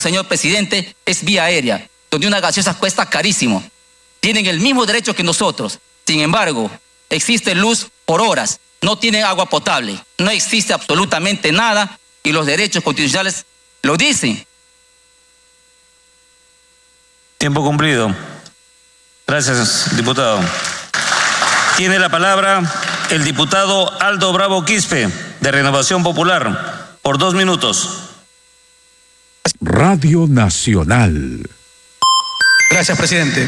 señor presidente, es vía aérea, donde una gaseosa cuesta carísimo. Tienen el mismo derecho que nosotros. Sin embargo, existe luz por horas, no tienen agua potable, no existe absolutamente nada y los derechos constitucionales lo dicen. Tiempo cumplido. Gracias, diputado. Tiene la palabra el diputado Aldo Bravo Quispe, de Renovación Popular, por 2 minutos. Radio Nacional. Gracias, presidente.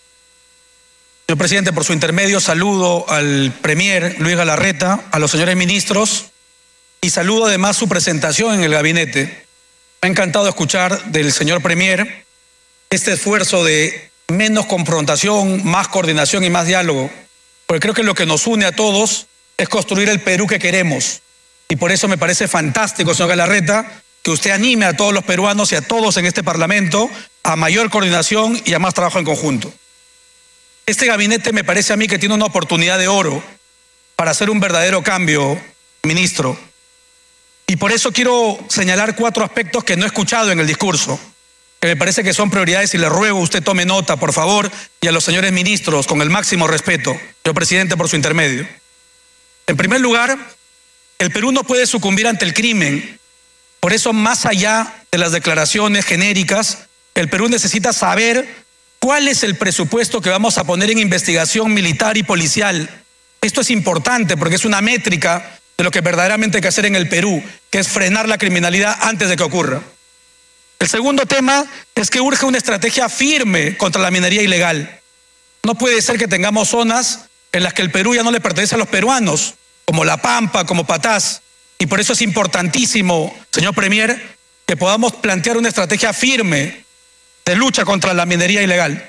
Señor presidente, por su intermedio saludo al premier Luis Galarreta, a los señores ministros y saludo además su presentación en el gabinete. Me ha encantado escuchar del señor premier este esfuerzo de menos confrontación, más coordinación y más diálogo, porque creo que lo que nos une a todos es construir el Perú que queremos. Y por eso me parece fantástico, señor Galarreta, que usted anime a todos los peruanos y a todos en este Parlamento a mayor coordinación y a más trabajo en conjunto. Este gabinete me parece a mí que tiene una oportunidad de oro para hacer un verdadero cambio, ministro. Y por eso quiero señalar 4 aspectos que no he escuchado en el discurso, que me parece que son prioridades y le ruego usted tome nota, por favor, y a los señores ministros, con el máximo respeto, señor presidente, por su intermedio. En primer lugar, el Perú no puede sucumbir ante el crimen. Por eso, más allá de las declaraciones genéricas, el Perú necesita saber cuál es el presupuesto que vamos a poner en investigación militar y policial. Esto es importante porque es una métrica de lo que verdaderamente hay que hacer en el Perú, que es frenar la criminalidad antes de que ocurra. El segundo tema es que urge una estrategia firme contra la minería ilegal. No puede ser que tengamos zonas en las que el Perú ya no le pertenece a los peruanos, como La Pampa, como Patás. Y por eso es importantísimo, señor premier, que podamos plantear una estrategia firme de lucha contra la minería ilegal.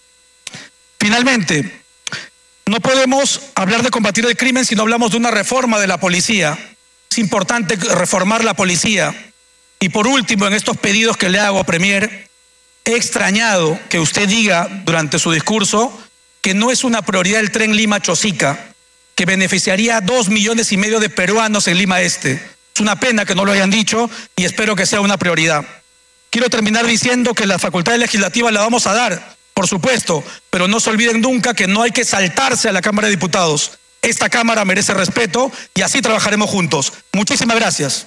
Finalmente, no podemos hablar de combatir el crimen si no hablamos de una reforma de la policía. Es importante reformar la policía. Y por último, en estos pedidos que le hago, premier, he extrañado que usted diga durante su discurso que no es una prioridad el tren Lima-Chosica, que beneficiaría a 2,5 millones de peruanos en Lima Este. Es una pena que no lo hayan dicho y espero que sea una prioridad. Quiero terminar diciendo que las facultades legislativas las vamos a dar, por supuesto, pero no se olviden nunca que no hay que saltarse a la Cámara de Diputados. Esta Cámara merece respeto y así trabajaremos juntos. Muchísimas gracias.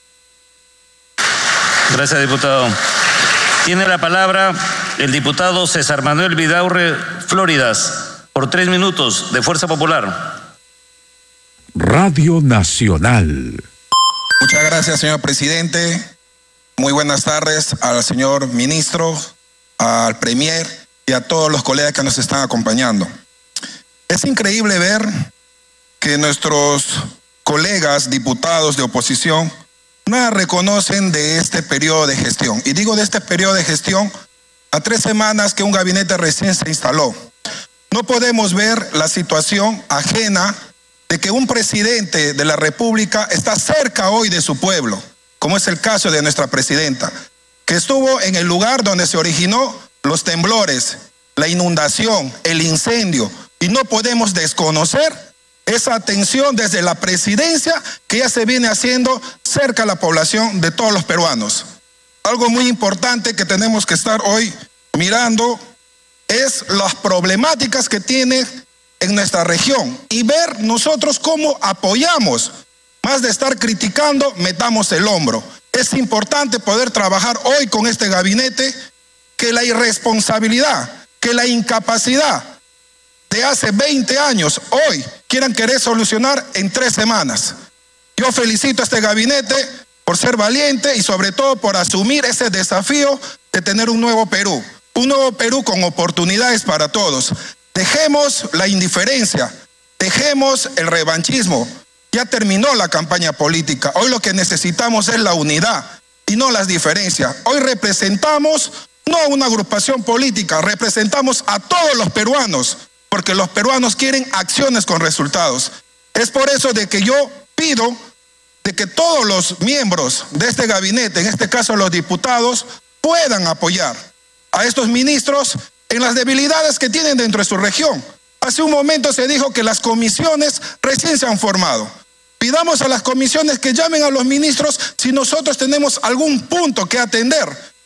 Gracias, diputado. Tiene la palabra el diputado César Manuel Vidaurre Flóridas, por 3 minutos, de Fuerza Popular. Radio Nacional. Muchas gracias, señor presidente. Muy buenas tardes al señor ministro, al premier y a todos los colegas que nos están acompañando. Es increíble ver que nuestros colegas diputados de oposición nada reconocen de este periodo de gestión. Y digo de este periodo de gestión a 3 semanas que un gabinete recién se instaló. No podemos ver la situación ajena de que un presidente de la República está cerca hoy de su pueblo, como es el caso de nuestra presidenta, que estuvo en el lugar donde se originó los temblores, la inundación, el incendio, y no podemos desconocer esa atención desde la presidencia que ya se viene haciendo cerca a la población de todos los peruanos. Algo muy importante que tenemos que estar hoy mirando es las problemáticas que tiene en nuestra región y ver nosotros cómo apoyamos. Más de estar criticando, metamos el hombro. Es importante poder trabajar hoy con este gabinete, que la irresponsabilidad, que la incapacidad de hace 20 años, hoy quieran querer solucionar en 3 semanas. Yo felicito a este gabinete por ser valiente y sobre todo por asumir ese desafío de tener un nuevo Perú con oportunidades para todos. Dejemos la indiferencia, dejemos el revanchismo. Ya terminó la campaña política. Hoy lo que necesitamos es la unidad y no las diferencias. Hoy representamos no a una agrupación política, representamos a todos los peruanos, porque los peruanos quieren acciones con resultados. Es por eso de que yo pido de que todos los miembros de este gabinete, en este caso los diputados, puedan apoyar a estos ministros en las debilidades que tienen dentro de su región. Hace un momento se dijo que las comisiones recién se han formado. Pidamos a las comisiones que llamen a los ministros si nosotros tenemos algún punto que atender.